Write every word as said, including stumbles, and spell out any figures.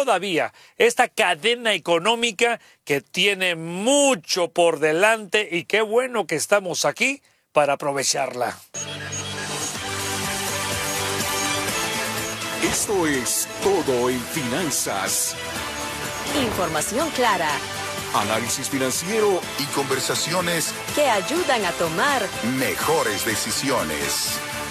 todavía esta cadena económica que tiene mucho por delante y qué bueno que estamos aquí para aprovecharla. Esto es Todo en Finanzas. Información clara. Análisis financiero y conversaciones que ayudan a tomar mejores decisiones.